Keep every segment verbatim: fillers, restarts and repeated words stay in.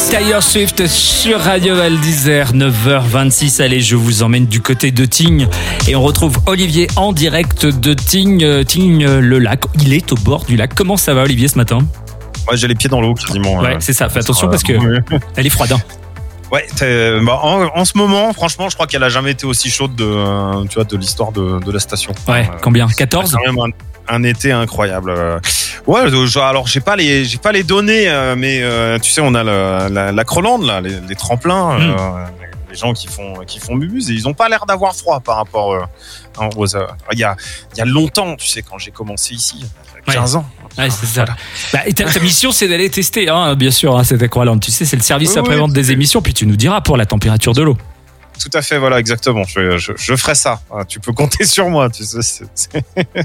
Taylor Swift sur Radio Val d'Isère, neuf heures vingt-six. Allez, je vous emmène du côté de Tignes et on retrouve Olivier en direct de Tignes, Tignes le lac. Il est au bord du lac. Comment ça va, Olivier, ce matin? Ouais, j'ai les pieds dans l'eau quasiment. Ouais, euh, c'est ça. Fais attention parce que elle est froide. Hein. Ouais, bah, en, en ce moment, franchement, je crois qu'elle a jamais été aussi chaude de, euh, tu vois, de l'histoire de, de la station. Ouais, euh, combien? quatorze? C'est quand même un, un été incroyable. Ouais, alors j'ai pas les, j'ai pas les données, mais euh, tu sais, on a la, la, la Crolande, là, les, les tremplins, mm. euh, les gens qui font, qui font bubuse, et ils ont pas l'air d'avoir froid par rapport euh, aux, euh, il y a, il y a longtemps, tu sais, quand j'ai commencé ici, quinze ouais. ans. Ouais, c'est ça. Bah, et ta, ta mission, c'est d'aller tester, hein, bien sûr, hein, cette Aqualand. Tu sais, c'est le service oui, après-vente oui. des émissions, puis tu nous diras pour la température de l'eau. Tout à fait, voilà, exactement. Je, je, je ferai ça. Tu peux compter sur moi. Tu sais, c'est, c'est...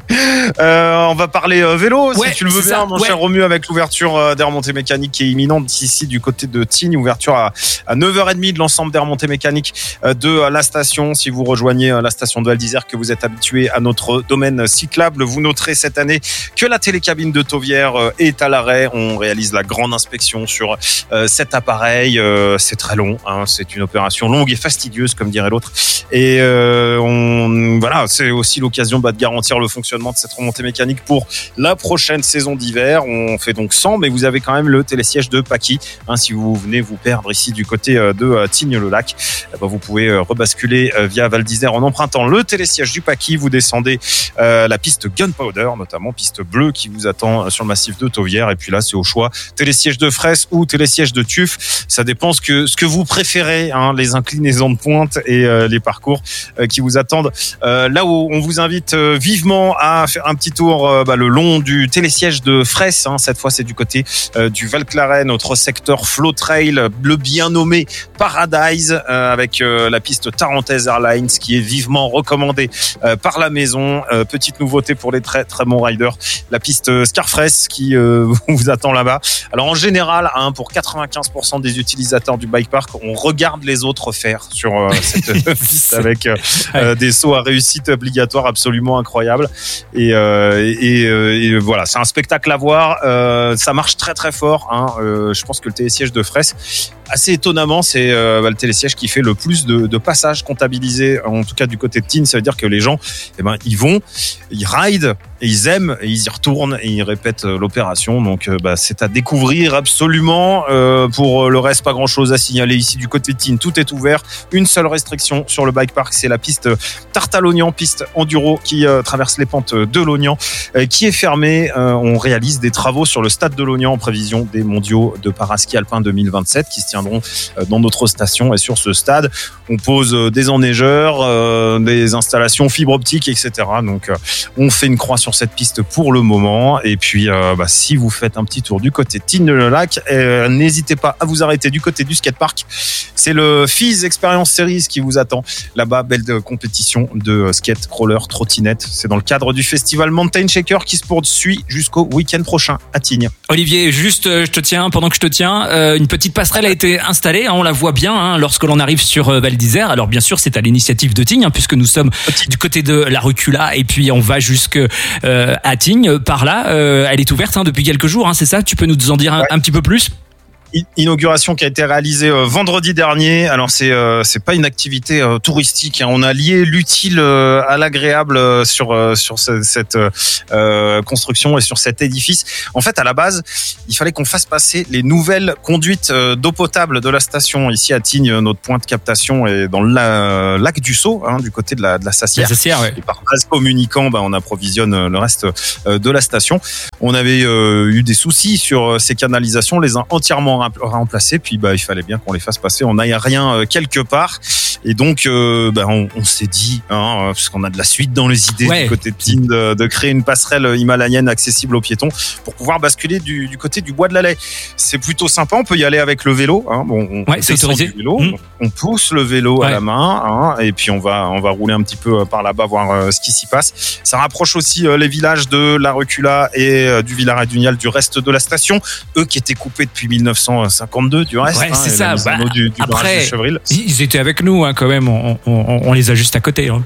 Euh, on va parler euh, vélo, ouais, si tu le veux bien, ça. mon ouais. cher Romu, avec l'ouverture euh, des remontées mécaniques qui est imminente ici du côté de Tignes. Ouverture à, à neuf heures trente de l'ensemble des remontées mécaniques euh, de euh, la station. Si vous rejoignez euh, la station de Val d'Isère, que vous êtes habitué à notre domaine cyclable, vous noterez cette année que la télécabine de Tauvière euh, est à l'arrêt. On réalise la grande inspection sur euh, cet appareil. Euh, c'est très long. Hein, c'est une opération longue et fastidieuse, comme dirait l'autre. Et euh, on, voilà, c'est aussi l'occasion bah, de garantir le fonctionnement de cette remontée mécanique pour la prochaine saison d'hiver. On fait donc cent, mais vous avez quand même le télésiège de Paquis. Hein, si vous venez vous perdre ici du côté de euh, Tignes-le-Lac, eh ben, vous pouvez euh, rebasculer euh, via Val d'Isère en empruntant le télésiège du Paquis. Vous descendez euh, la piste Gunpowder, notamment piste bleue qui vous attend sur le massif de Tauvière. Et puis là, c'est au choix télésiège de Fraisse ou télésiège de Tuff. Ça dépend ce que ce que vous préférez. Hein, les inclinaisons de pointe et euh, les parcours euh, qui vous attendent. Euh, là où on vous invite euh, vivement à faire un petit tour euh, bah, le long du télésiège de Fraisse. Hein, cette fois, c'est du côté euh, du Val-Claret, notre secteur Flow Trail, le bien nommé Paradise, euh, avec euh, la piste Tarentaise Airlines qui est vivement recommandée euh, par la maison. Euh, petite nouveauté pour les très très bons riders, la piste Scarfress qui euh, vous attend là-bas. Alors en général, hein, pour quatre-vingt-quinze pour cent des utilisateurs du bike park, on regarde les autres faire sur euh, cette piste avec euh, ouais. des sauts à réussite obligatoire absolument incroyables. Et, euh, et, et, et voilà, c'est un spectacle à voir. Euh, ça marche très très fort. Hein. Euh, je pense que le télésiège de Fraisse, assez étonnamment, c'est euh, bah, le télésiège qui fait le plus de, de passages comptabilisés, en tout cas du côté de Tignes. Ça veut dire que les gens, eh ben, ils vont, ils ride, et ils aiment, et ils y retournent, et ils répètent euh, l'opération. Donc, euh, bah, c'est à découvrir absolument. Euh, pour le reste, pas grand-chose à signaler ici du côté de Tignes. Tout est ouvert. Une seule restriction sur le bike park, c'est la piste Tarte à l'Oignan, piste enduro qui euh, traverse les pentes de l'Oignan, euh, qui est fermée. Euh, on réalise des travaux sur le stade de l'Oignan en prévision des mondiaux de paraski alpin deux mille vingt-sept qui se tiendront euh, dans notre station. Et sur ce stade, on pose euh, des enneigeurs, euh, des installations fibre optique, et cetera. Donc, euh, on fait une croix sur cette piste pour le moment. Et puis, euh, bah, si vous faites un petit tour du côté de Tignes-le-Lac, euh, n'hésitez pas à vous arrêter du côté du skatepark. C'est le F I S Experience Series qui vous attend là-bas. Belle compétition de skate, roller, trottinette. C'est dans le cadre du festival Mountain Shaker qui se poursuit jusqu'au week-end prochain à Tignes. Olivier, juste, je te tiens, pendant que je te tiens, euh, une petite passerelle a été installée. Hein, on la voit bien hein, lorsque l'on arrive sur euh, Val d'Isère. Alors bien sûr, c'est à l'initiative de Tignes, hein, puisque nous sommes du côté de la Rucula et puis on va jusque euh, à Tignes. Par là, euh, elle est ouverte hein, depuis quelques jours. Hein, c'est ça? Tu peux nous en dire un, ouais. un petit peu plus? Inauguration qui a été réalisée euh, vendredi dernier. Alors c'est euh, c'est pas une activité euh, touristique. Hein. On a lié l'utile euh, à l'agréable euh, sur euh, sur ce, cette euh, construction et sur cet édifice. En fait, à la base, il fallait qu'on fasse passer les nouvelles conduites euh, d'eau potable de la station ici à Tignes. Notre point de captation est dans le la, lac du Sceau, hein, du côté de la de la Sassière. La Sassière, ouais. Et par base communicant, bah, on approvisionne le reste euh, de la station. On avait euh, eu des soucis sur ces canalisations, les uns entièrement remplacés, puis bah il fallait bien qu'on les fasse passer en aérien euh, quelque part. Et donc euh, bah, on, on s'est dit, hein, parce qu'on a de la suite dans les idées ouais. du côté de Tignes, de, de créer une passerelle himalayenne accessible aux piétons pour pouvoir basculer du, du côté du bois de la Laye. C'est plutôt sympa, on peut y aller avec le vélo. Hein. Bon, on ouais, c'est autorisé. Du vélo, mmh. on pousse le vélo ouais. à la main, hein, et puis on va on va rouler un petit peu par là-bas voir euh, ce qui s'y passe. Ça rapproche aussi euh, les villages de la Rucula et euh, du Villaret du Nial du reste de la station, eux qui étaient coupés depuis mille neuf cent cinquante-deux du reste. Ouais, hein, c'est ça. Bah, du, du après, de Chevril. Ils étaient avec nous hein, quand même. On, on, on les a juste à côté. Hein.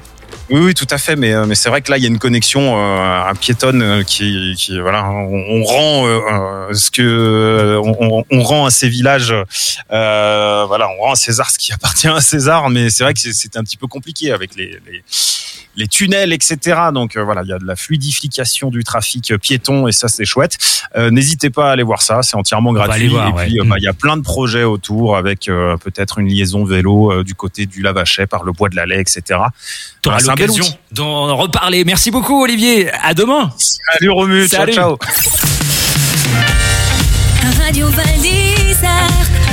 Oui, oui, tout à fait. Mais, mais c'est vrai que là, il y a une connexion euh, piétonne qui, qui, voilà, on, on rend euh, ce que, on, on rend à ces villages, euh, voilà, on rend à César ce qui appartient à César. Mais c'est vrai que c'était un petit peu compliqué avec les, les, les tunnels, et cetera. Donc euh, voilà, il y a de la fluidification du trafic piéton et ça, c'est chouette. Euh, n'hésitez pas à aller voir ça, c'est entièrement gratuit. Voir, et ouais. puis, euh, bah, il y a plein de projets autour avec euh, peut-être une liaison vélo euh, du côté du Lavachet par le bois de la Laie, et cetera. Tu auras l'occasion d'en reparler. Merci beaucoup, Olivier. À demain. Salut Romu. Salut. Ciao, ciao. Radio Val d'Isère.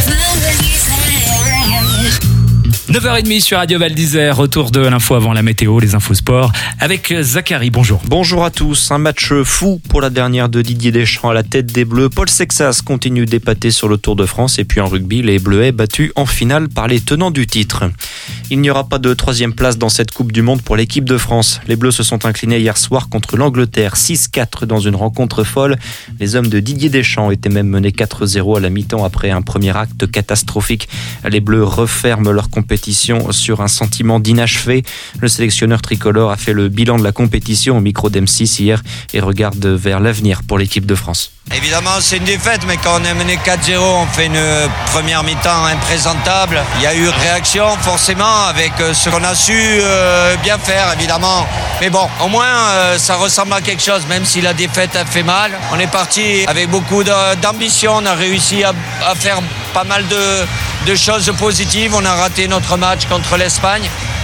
neuf heures trente sur Radio Val d'Isère, retour de l'info avant la météo, les infos sport avec Zachary. Bonjour. Bonjour à tous. Un match fou pour la dernière de Didier Deschamps à la tête des Bleus. Paul Sexas continue d'épater sur le Tour de France et puis en rugby, les Bleuets battus en finale par les tenants du titre. Il n'y aura pas de troisième place dans cette Coupe du Monde pour l'équipe de France. Les Bleus se sont inclinés hier soir contre l'Angleterre six quatre dans une rencontre folle. Les hommes de Didier Deschamps étaient même menés quatre zéro à la mi-temps après un premier acte catastrophique. Les Bleus referment leur compétition sur un sentiment d'inachevé. Le sélectionneur tricolore a fait le bilan de la compétition au micro d'M six hier et regarde vers l'avenir pour l'équipe de France. Évidemment, c'est une défaite, mais quand on est mené quatre zéro, on fait une première mi-temps imprésentable. Il y a eu réaction, forcément, avec ce qu'on a su euh, bien faire, évidemment. Mais bon, au moins, euh, ça ressemble à quelque chose, même si la défaite a fait mal. On est parti avec beaucoup d'ambition, on a réussi à, à faire pas mal de, de choses positives. On a raté notre match contre l'Espagne.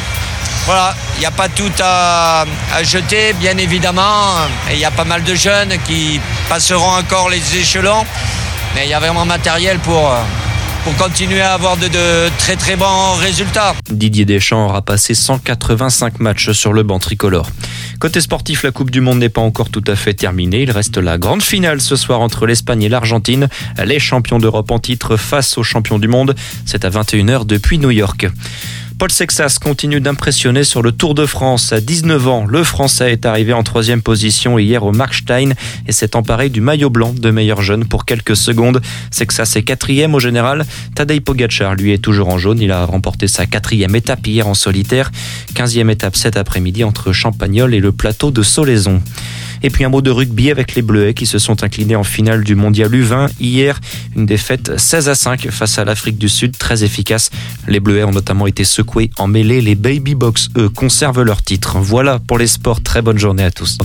Voilà, il n'y a pas tout à, à jeter, bien évidemment. Et il y a pas mal de jeunes qui passeront encore les échelons. Mais il y a vraiment matériel pour, pour continuer à avoir de, de très très bons résultats. Didier Deschamps aura passé cent quatre-vingt-cinq matchs sur le banc tricolore. Côté sportif, la Coupe du Monde n'est pas encore tout à fait terminée. Il reste la grande finale ce soir entre l'Espagne et l'Argentine. Les champions d'Europe en titre face aux champions du monde. C'est à vingt et une heures depuis New York. Paul Sexas continue d'impressionner sur le Tour de France. À dix-neuf ans, le Français est arrivé en troisième position hier au Markstein et s'est emparé du maillot blanc de meilleur jeune pour quelques secondes. Sexas est quatrième au général. Tadej Pogacar, lui, est toujours en jaune. Il a remporté sa quatrième étape hier en solitaire. quinzième étape cet après-midi entre Champagnole et le plateau de Solaison. Et puis un mot de rugby avec les Bleuets qui se sont inclinés en finale du mondial U vingt. Hier, une défaite seize à cinq face à l'Afrique du Sud, très efficace. Les Bleuets ont notamment été secoués en mêlée. Les Baby Box, eux, conservent leur titre. Voilà pour les sports. Très bonne journée à tous.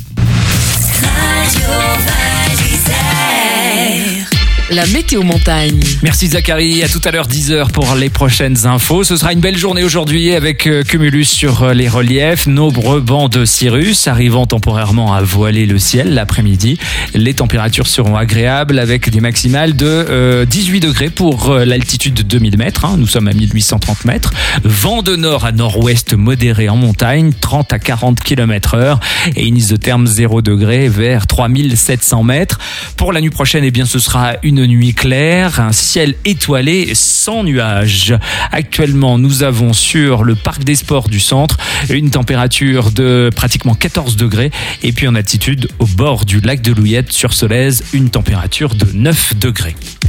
La météo montagne. Merci Zachary, à tout à l'heure dix heures pour les prochaines infos. Ce sera une belle journée aujourd'hui avec euh, Cumulus sur euh, les reliefs, nombreux bancs de cirrus arrivant temporairement à voiler le ciel l'après-midi. Les températures seront agréables avec des maximales de euh, dix-huit degrés pour euh, l'altitude de deux mille mètres. Hein, nous sommes à mille huit cent trente mètres. Vent de nord à nord-ouest modéré en montagne, trente à quarante kilomètres heure et une isotherme zéro degré vers trois mille sept cents mètres. Pour la nuit prochaine, eh bien, ce sera une Une nuit claire, un ciel étoilé sans nuages. Actuellement, nous avons sur le parc des sports du centre une température de pratiquement quatorze degrés et puis en altitude au bord du lac de Louillette sur Solèze, une température de neuf degrés.